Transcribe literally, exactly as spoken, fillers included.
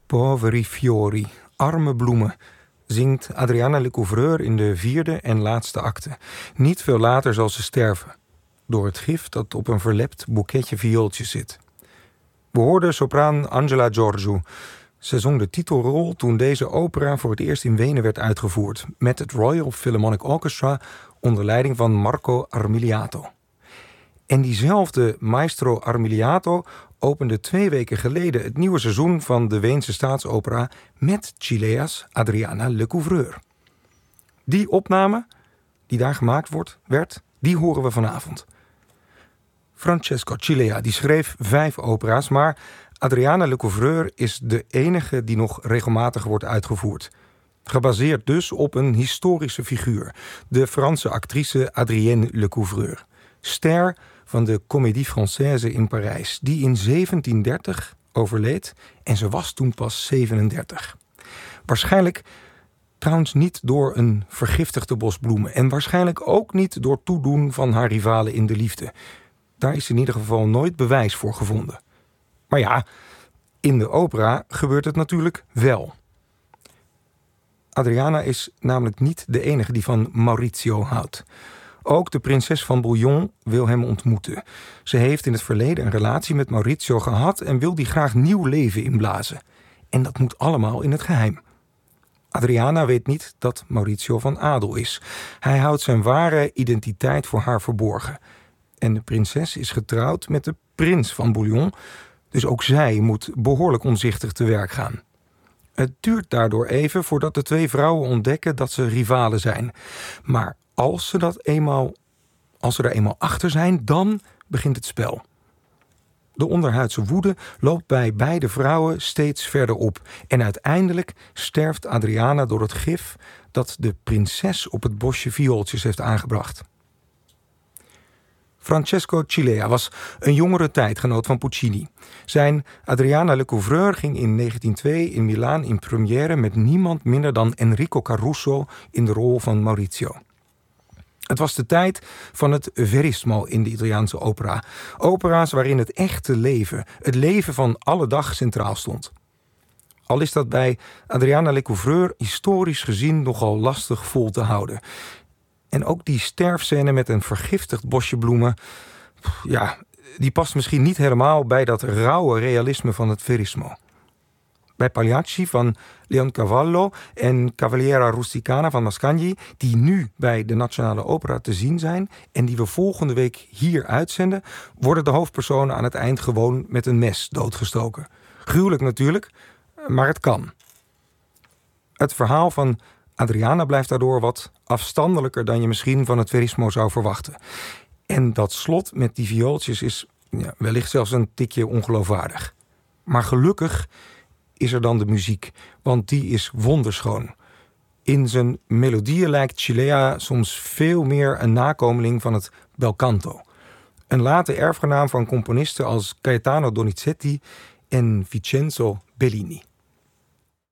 Poveri fiori, arme bloemen, zingt Adriana Lecouvreur in de vierde en laatste acte. Niet veel later zal ze sterven, door het gif dat op een verlept boeketje viooltjes zit. We hoorden sopraan Angela Giorgiou. Ze zong de titelrol toen deze opera voor het eerst in Wenen werd uitgevoerd, met het Royal Philharmonic Orchestra onder leiding van Marco Armiliato. En diezelfde maestro Armiliato opende twee weken geleden het nieuwe seizoen van de Weense staatsopera met Cilea's Adriana Lecouvreur. Die opname, die daar gemaakt wordt, werd, die horen we vanavond. Francesco Cilea die schreef vijf opera's, maar Adriana Lecouvreur is de enige die nog regelmatig wordt uitgevoerd. Gebaseerd dus op een historische figuur, de Franse actrice Adrienne Lecouvreur. Ster van de Comédie Française in Parijs, die in zeventien dertig overleed en ze was toen pas zevenendertig. Waarschijnlijk trouwens niet door een vergiftigde bos bloemen en waarschijnlijk ook niet door toedoen van haar rivalen in de liefde. Daar is in ieder geval nooit bewijs voor gevonden. Maar ja, in de opera gebeurt het natuurlijk wel. Adriana is namelijk niet de enige die van Maurizio houdt. Ook de prinses van Bouillon wil hem ontmoeten. Ze heeft in het verleden een relatie met Maurizio gehad en wil die graag nieuw leven inblazen. En dat moet allemaal in het geheim. Adriana weet niet dat Maurizio van adel is. Hij houdt zijn ware identiteit voor haar verborgen. En de prinses is getrouwd met de prins van Bouillon, dus ook zij moet behoorlijk omzichtig te werk gaan. Het duurt daardoor even voordat de twee vrouwen ontdekken dat ze rivalen zijn. Maar als ze dat eenmaal, als ze er eenmaal achter zijn, dan begint het spel. De onderhuidse woede loopt bij beide vrouwen steeds verder op. En uiteindelijk sterft Adriana door het gif dat de prinses op het bosje viooltjes heeft aangebracht. Francesco Cilea was een jongere tijdgenoot van Puccini. Zijn Adriana Lecouvreur ging in negentien twee in Milaan in première met niemand minder dan Enrico Caruso in de rol van Maurizio. Het was de tijd van het verismo in de Italiaanse opera. Opera's waarin het echte leven, het leven van alle dag centraal stond. Al is dat bij Adriana Lecouvreur historisch gezien nogal lastig vol te houden. En ook die sterfscène met een vergiftigd bosje bloemen, ja, die past misschien niet helemaal bij dat rauwe realisme van het verismo. Bij Pagliacci van Leoncavallo en Cavaliera Rusticana van Mascagni, die nu bij de Nationale Opera te zien zijn en die we volgende week hier uitzenden, worden de hoofdpersonen aan het eind gewoon met een mes doodgestoken. Gruwelijk natuurlijk, maar het kan. Het verhaal van Adriana blijft daardoor wat afstandelijker dan je misschien van het verismo zou verwachten. En dat slot met die viooltjes is ja, wellicht zelfs een tikje ongeloofwaardig. Maar gelukkig is er dan de muziek, want die is wonderschoon. In zijn melodieën lijkt Cilea soms veel meer een nakomeling van het bel canto. Een late erfgenaam van componisten als Gaetano Donizetti en Vincenzo Bellini.